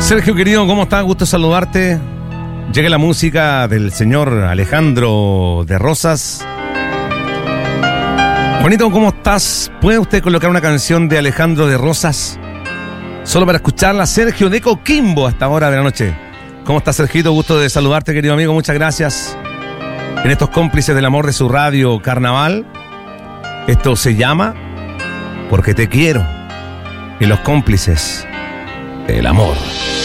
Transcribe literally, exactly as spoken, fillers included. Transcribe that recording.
Sergio, querido, ¿cómo estás? Gusto saludarte. Llega la música del señor Alejandro de Rosas. Juanito, ¿cómo estás? ¿Puede usted colocar una canción de Alejandro de Rosas? Solo para escucharla, Sergio de Coquimbo, a esta hora de la noche. ¿Cómo estás, Sergito? Gusto de saludarte, querido amigo. Muchas gracias. En estos cómplices del amor de su radio Carnaval, esto se llama Porque te quiero. Y los cómplices del amor.